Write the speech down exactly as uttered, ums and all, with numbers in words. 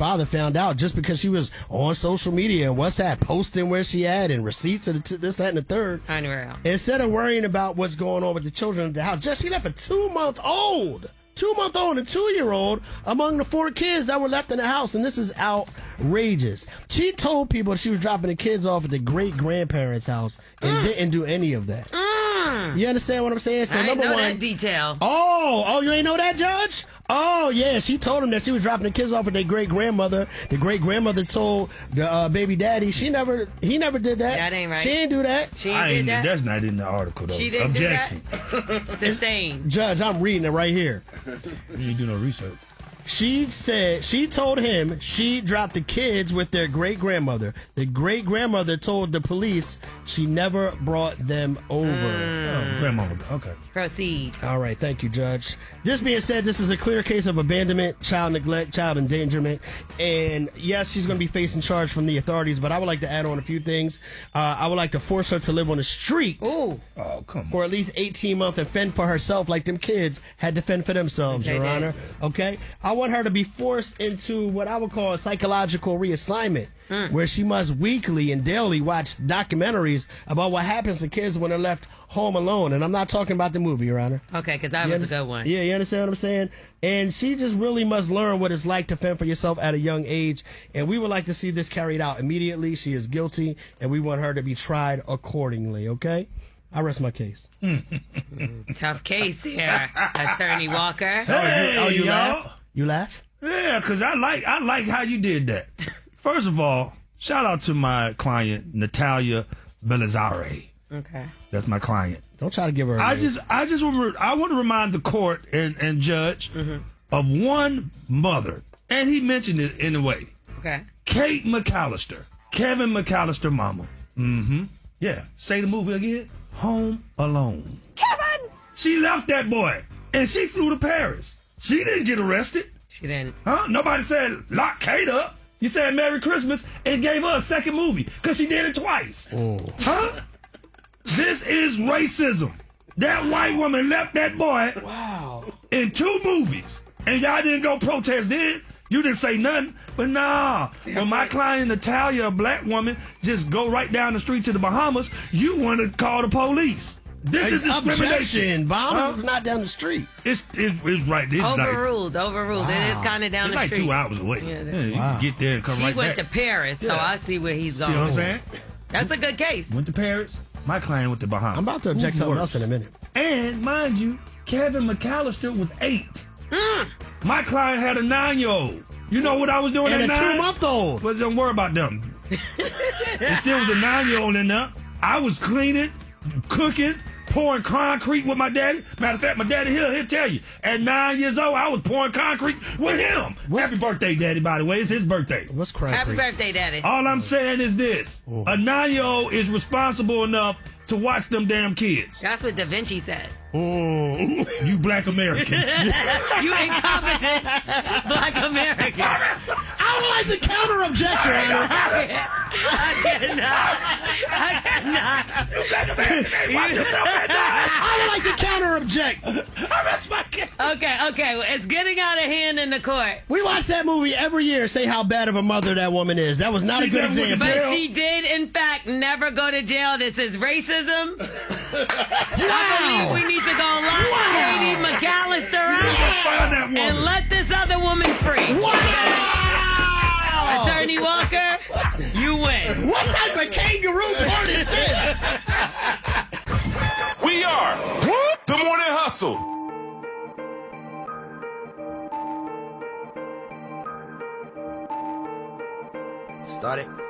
father found out just because she was on social media and WhatsApp posting where she at and receipts and this, that, and the third. Unreal. Instead of worrying about what's going on with the children at the house, just she left a two-month-old. Two-month-old and two-year-old among the four kids that were left in the house, and this is outrageous. She told people she was dropping the kids off at the great-grandparents' house and mm. didn't do any of that. Mm. You understand what I'm saying? So I number didn't know one, that detail. Oh, oh, you ain't know that, Judge? Oh, yeah, she told him that she was dropping the kids off at their great-grandmother. The great-grandmother told the uh, baby daddy she never, he never did that. That ain't right. She ain't do that. She ain't I did ain't, that. That's not in the article, though. She didn't Objection. do that. Sustained. Judge, I'm reading it right here. You ain't do no research. She said, she told him she dropped the kids with their great-grandmother. The great-grandmother told the police she never brought them over. Mm. Oh, grandmama. Okay. Proceed. All right, thank you, Judge. This being said, this is a clear case of abandonment, child neglect, child endangerment, and yes, she's going to be facing charge from the authorities, but I would like to add on a few things. Uh, I would like to force her to live on the street Ooh. Oh, come on. for at least eighteen months and fend for herself like them kids had to fend for themselves, Okay, Your then. Honor. Okay? I want her to be forced into what I would call a psychological reassignment, mm. where she must weekly and daily watch documentaries about what happens to kids when they're left home alone. And I'm not talking about the movie, Your Honor. Okay, because that You was a understand- good one. Yeah, you understand what I'm saying? And she just really must learn what it's like to fend for yourself at a young age. And we would like to see this carried out immediately. She is guilty, and we want her to be tried accordingly, okay? I rest my case. Tough case there, Attorney Walker. Hey, oh, you y'all. laugh? You laugh? Yeah, because I like I like how you did that. First of all, shout out to my client, Natalia Belazare. Okay. That's my client. Don't try to give her a I name. just I just want to, I want to remind the court and, and judge Mm-hmm. of one mother, and he mentioned it in a way. Okay. Kate McAllister, Kevin McAllister mama. Mm-hmm. Yeah. Say the movie again. Home Alone. Kevin! She left that boy, and she flew to Paris. She didn't get arrested. She didn't. Huh? Nobody said lock Kate up. You said Merry Christmas and gave her a second movie because she did it twice. Oh. Huh? This is racism. That white woman left that boy Wow. in two movies, and y'all didn't go protest then. You didn't say nothing. But nah, when my client Natalia, a black woman, just go right down the street to the Bahamas, you want to call the police. This is discrimination. Objection. Bahamas Huh? is not down the street. It's, it's, it's right. It's like, Overruled, overruled. It is kind of down it's the like street. two hours away. Yeah, Yeah, you Wow. can get there and come She right went back. to Paris, so Yeah. I see where he's See going. what I'm saying? That's a good case. Went to Paris. My client went to Bahamas. I'm about to object Who's something else worse? in a minute. And mind you, Kevin McAllister was eight. Mm. My client had a nine-year-old. You know what I was doing And at a nine? two-month-old. But don't worry about them. There still was a nine-year-old in there. I was cleaning, cooking, pouring concrete with my daddy. Matter of fact, my daddy here, he'll tell you. At nine years old, I was pouring concrete with him. What's- Happy birthday, Daddy, by the way. It's his birthday. What's crime? Happy birthday, Daddy. All I'm saying is this. A nine-year-old is responsible enough to watch them damn kids. That's what Da Vinci said. You black Americans. You incompetent black American. I would like to counter object, Your Honor. I cannot. I cannot. You black Americans, watch yourself at night. I would like to counter object. That's my kid. Okay, okay. Well, it's getting out of hand in the court. We watch that movie every year. Say how bad of a mother that woman is. That was not She a good never went to example. But jail. she did, in fact, never go to jail. This is racism. I believe we need to go lock Katie McAllister out Find that woman. and let this other woman free. Wow! Attorney Walker, you win. What type of kangaroo court is this? We are the Morning Hustle. Start it.